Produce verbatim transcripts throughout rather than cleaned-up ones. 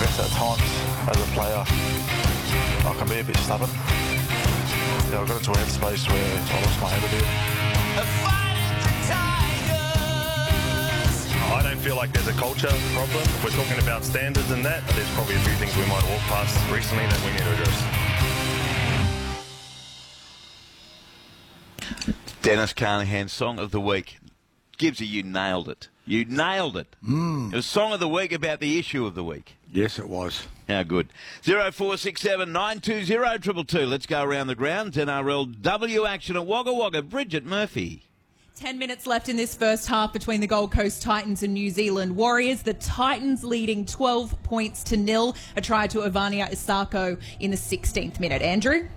guess at times as a player I can be a bit stubborn. Yeah, I got into a headspace where I lost my head a bit. I don't feel like there's a culture problem. If we're talking about standards and that, there's probably a few things we might walk past recently that we need to address. Dennis Carnahan, Song of the Week. Gibbsy, you nailed it. You nailed it. Mm. It was Song of the Week about the issue of the week. Yes, it was. How good. zero four six seven nine two zero two two. Let's go around the grounds. N R L W action at Wagga Wagga. Bridget Murphy. Ten minutes left in this first half between the Gold Coast Titans and New Zealand Warriors. The Titans leading twelve points to nil. A try to Ivania Isako in the sixteenth minute. Andrew?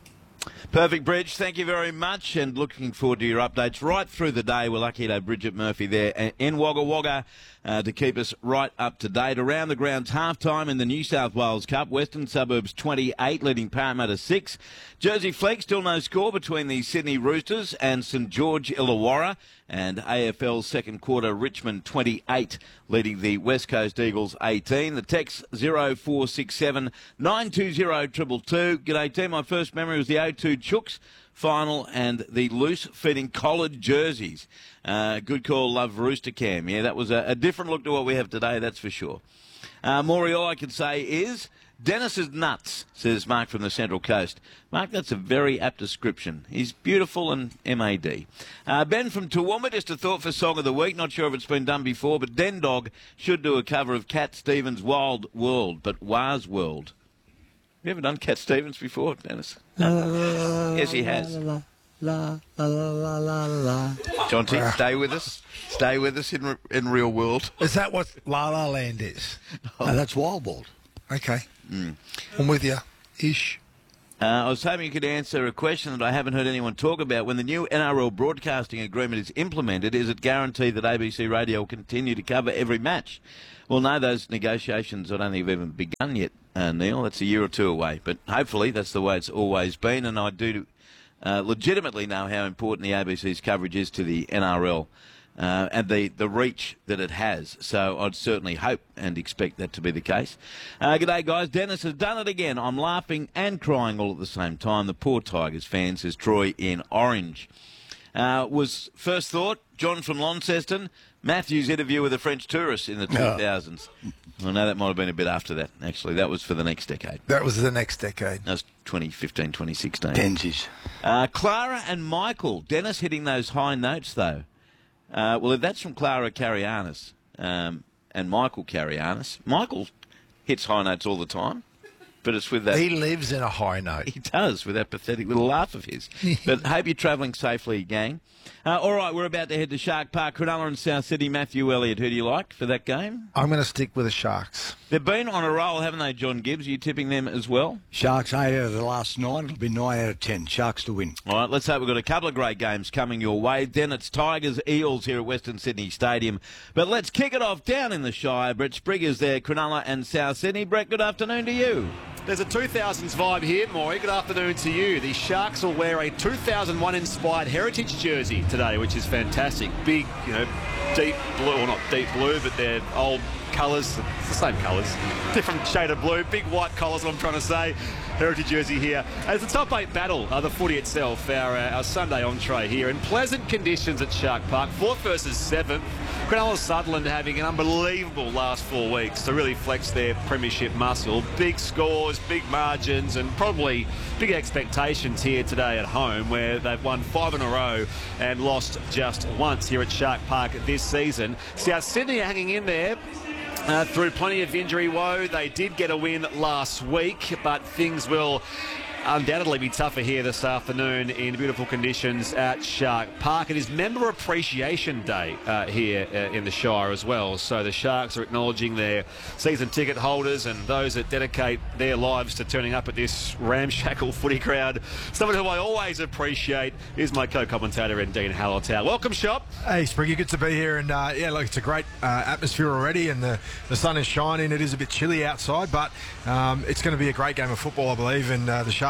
Perfect, Bridge. Thank you very much, and looking forward to your updates right through the day. We're lucky to have Bridget Murphy there in Wagga Wagga uh, to keep us right up to date. Around the grounds, half-time in the New South Wales Cup. Western Suburbs twenty-eight, leading Parramatta six. Jersey Flegg, still no score between the Sydney Roosters and St George Illawarra. And A F L second quarter, Richmond twenty-eight, leading the West Coast Eagles eighteen. The text zero four six seven nine two zero two two. G'day team, my first memory was the O two Chooks final and the loose-fitting collared jerseys. Uh, good call, love Rooster Cam. Yeah, that was a, a different look to what we have today, that's for sure. Uh, Maury, all I can say is Dennis is nuts, says Mark from the Central Coast. Mark, that's a very apt description. He's beautiful and M A D. Uh, Ben from Toowoomba, just a thought for Song of the Week. Not sure if it's been done before, but Den Dog should do a cover of Cat Stevens' Wild World, but Waz World. Have you ever done Cat Stevens before, Dennis? La, la, la, yes, he has. La, la, la, la, la, la. Jonty, stay with us. Stay with us in in real world. Is that what La La Land is? Oh. No, that's Wild World. Okay. Mm. I'm with you. Ish. Uh, I was hoping you could answer a question that I haven't heard anyone talk about. When the new N R L broadcasting agreement is implemented, is it guaranteed that A B C Radio will continue to cover every match? Well, no, those negotiations I don't think have even begun yet, uh, Neil. That's a year or two away. But hopefully that's the way it's always been, and I do uh, legitimately know how important the A B C's coverage is to the N R L. Uh, and the, the reach that it has. So I'd certainly hope and expect that to be the case. Uh, g'day, guys. Dennis has done it again. I'm laughing and crying all at the same time. The poor Tigers fan, says Troy in Orange. Uh, was first thought, John from Launceston, Matthew's interview with a French tourist in the two thousands. Oh. Well, no, that might have been a bit after that, actually. That was for the next decade. That was the next decade. That was twenty fifteen, twenty sixteen. Tensies. Uh, Clara and Michael. Dennis hitting those high notes, though. Uh, well, if that's from Clara Carianis um, and Michael Carianis, Michael hits high notes all the time, but it's with that... He lives in a high note. He does, with that pathetic little laugh of his. But hope you're travelling safely, gang. Uh, all right, we're about to head to Shark Park, Cronulla and South Sydney. Matthew Elliott, who do you like for that game? I'm going to stick with the Sharks. They've been on a roll, haven't they, John Gibbs? Are you tipping them as well? Sharks eight out of the last nine. It'll be nine out of ten. Sharks to win. All right, let's hope we've got a couple of great games coming your way. Then it's Tigers, Eels here at Western Sydney Stadium. But let's kick it off down in the Shire. Brett Sprigger's there, Cronulla and South Sydney. Brett, good afternoon to you. There's a two thousands vibe here, Maury. Good afternoon to you. The Sharks will wear a two thousand one inspired heritage jersey today, which is fantastic. Big, you know, deep blue, well not deep blue, but they're old colours. It's the same colours. Different shade of blue. Big white collars, what I'm trying to say. Heritage jersey here. As the top eight battle, uh, the footy itself, our, uh, our Sunday entree here in pleasant conditions at Shark Park. Fourth versus seventh. Cronulla Sutherland having an unbelievable last four weeks to really flex their premiership muscle. Big scores, big margins, and probably big expectations here today at home, where they've won five in a row and lost just once here at Shark Park this season. South Sydney are hanging in there. Uh, through plenty of injury woe. They did get a win last week, but things will undoubtedly be tougher here this afternoon in beautiful conditions at Shark Park. It is Member Appreciation Day uh, here uh, in the Shire as well, so the Sharks are acknowledging their season ticket holders and those that dedicate their lives to turning up at this ramshackle footy crowd. Someone who I always appreciate is my co-commentator, Dean Hallertau. Welcome, Shop. Hey, Spriggy, good to be here, and uh, yeah, look, it's a great uh, atmosphere already, and the, the sun is shining. It is a bit chilly outside, but um, it's going to be a great game of football, I believe, and uh, the Sharks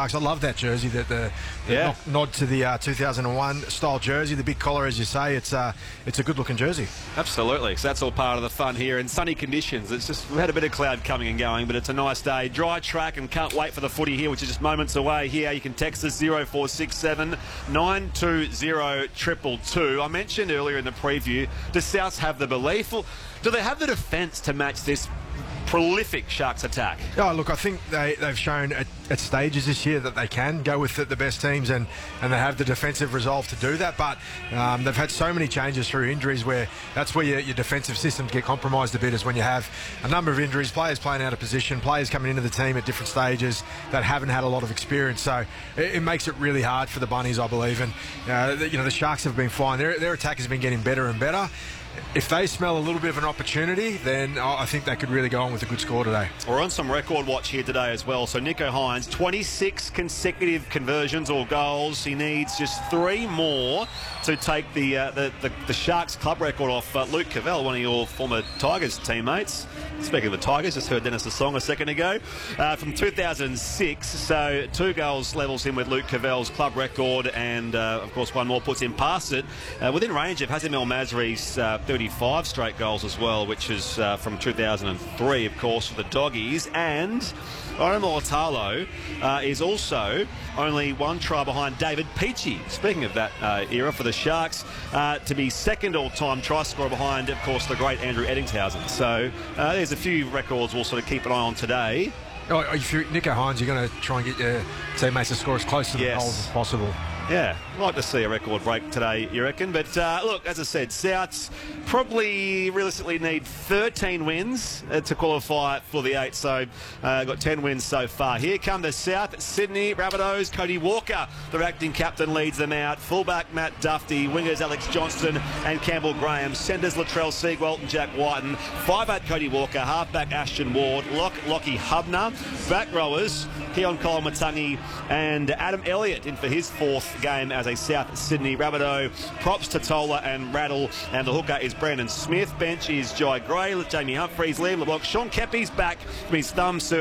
Sharks. I love that jersey, that the, the Yeah. nod, nod to the uh, two thousand one style jersey, the big collar, as you say. It's uh, it's a good looking jersey. Absolutely. So that's all part of the fun here. In sunny conditions, it's just we've had a bit of cloud coming and going, but it's a nice day. Dry track, and can't wait for the footy here, which is just moments away. Here you can text us zero four six seven nine two zero two two two. I mentioned earlier in the preview, does Souths have the belief? Well, do they have the defence to match this prolific Sharks attack? Oh, look, I think they, they've shown at, at stages this year that they can go with the, the best teams, and, and they have the defensive resolve to do that. But um, they've had so many changes through injuries where that's where your, your defensive systems get compromised a bit, is when you have a number of injuries, players playing out of position, players coming into the team at different stages that haven't had a lot of experience. So it, it makes it really hard for the Bunnies, I believe. And uh, the, you know, the Sharks have been fine. Their, their attack has been getting better and better. If they smell a little bit of an opportunity, then I think they could really go on with a good score today. We're on some record watch here today as well. So Nicho Hynes, twenty-six consecutive conversions or goals. He needs just three more to take the uh, the, the, the Sharks club record off uh, Luke Cavell, one of your former Tigers teammates. Speaking of the Tigers, just heard Dennis' song a second ago, uh, from two thousand six. So two goals levels him with Luke Cavell's club record, and uh, of course one more puts him past it. Uh, within range of Hazem El Masri's uh, thirty-five straight goals as well, which is uh, from two thousand three, of course, for the Doggies. And Aaron Mortalo uh, is also only one try behind David Peachy. Speaking of that uh, era for the Sharks, uh, to be second all-time try scorer behind, of course, the great Andrew Eddingshausen. So uh, there's a few records we'll sort of keep an eye on today. Oh, if you're Nicho Hynes, you're going to try and get your teammates to score as close to the Yes. goals as possible. Yeah, I'd like to see a record break today, you reckon? But uh, look, as I said, Souths probably realistically need thirteen wins uh, to qualify for the eight. So uh, got ten wins so far. Here come the South Sydney Rabbitohs. Cody Walker, their acting captain, leads them out. Fullback Matt Duffy, wingers Alex Johnston and Campbell Graham, centres Latrell Seagwalt and Jack Whiten, five eight Cody Walker, halfback Ashton Ward, Lock Lockie Hubner, back rowers Keon Kolomatangi and Adam Elliott in for his fourth game as a South Sydney Rabbitoh. Props to Tola and Rattle, and the hooker is Brandon Smith. Bench is Jai Gray, Jamie Humphreys, Liam LeBlanc, Sean Kepi's back from his thumb surgery.